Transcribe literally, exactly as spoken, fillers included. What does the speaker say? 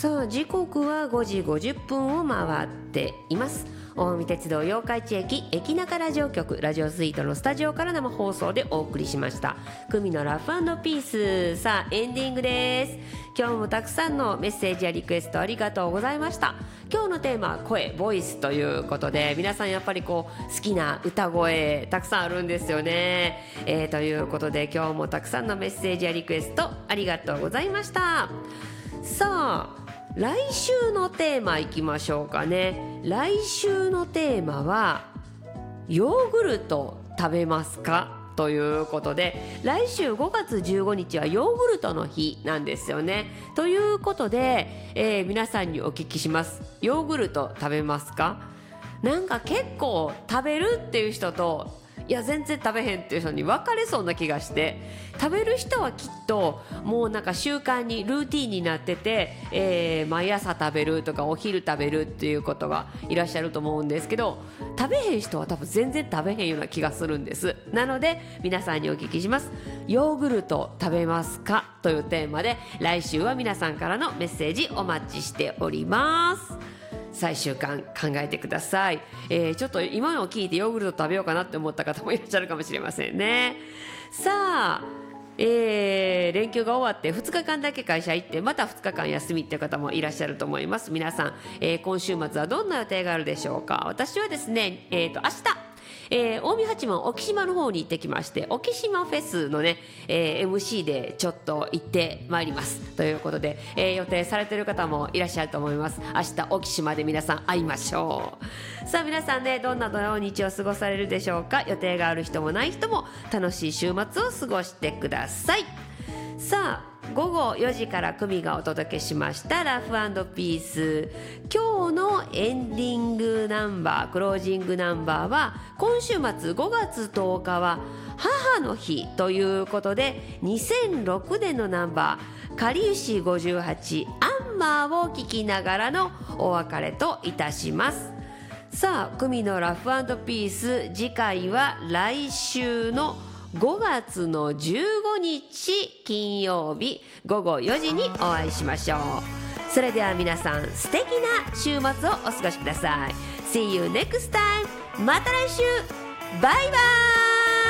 さあ時刻はごじごじゅっぷんを回っています。近江鉄道八日市駅駅中ラジオ局ラジオスイートのスタジオから生放送でお送りしました久美のラフ&ピース。さあエンディングです。今日もたくさんのメッセージやリクエストありがとうございました。今日のテーマは声ボイスということで、皆さんやっぱりこう好きな歌声たくさんあるんですよね、えー、ということで今日もたくさんのメッセージやリクエストありがとうございました。さあ来週のテーマいきましょうかね。来週のテーマはヨーグルト食べますかということで、来週ごがつじゅうごにちはヨーグルトの日なんですよね。ということで、えー、皆さんにお聞きします。ヨーグルト食べますか？なんか結構食べるっていう人といや全然食べへんっていう人に分かれそうな気がして、食べる人はきっともうなんか習慣にルーティンになってて、えー、毎朝食べるとかお昼食べるっていうことがいらっしゃると思うんですけど、食べへん人は多分全然食べへんような気がするんです。なので皆さんにお聞きします。ヨーグルト食べますかというテーマで、来週は皆さんからのメッセージお待ちしております。最終巻考えてください、えー、ちょっと今のを聞いてヨーグルト食べようかなって思った方もいらっしゃるかもしれませんね。さあ、えー、連休が終わってふつかかんだけ会社行ってまたふつかかん休みっていう方もいらっしゃると思います。皆さん、えー、今週末はどんな予定があるでしょうか。私はですね、えーと、明日えー、近江八幡沖島の方に行ってきまして、沖島フェスのね、えー、エムシー でちょっと行ってまいりますということで、えー、予定されている方もいらっしゃると思います。明日沖島で皆さん会いましょう。さあ皆さんね、どんな土曜日を過ごされるでしょうか。予定がある人もない人も楽しい週末を過ごしてください。さあごごよじから久美がお届けしましたラフ&ピース。今日のエンディングナンバー、クロージングナンバーは今週末ごがつとおかは母の日ということで、にせんろくねんのナンバーかりゆしごじゅうはちアンマーを聴きながらのお別れといたします。さあ久美のラフ&ピース、次回は来週のごがつのじゅうごにち金曜日ごごよじにお会いしましょう。それでは皆さん素敵な週末をお過ごしください。 See you next time。 また来週。バイバイ。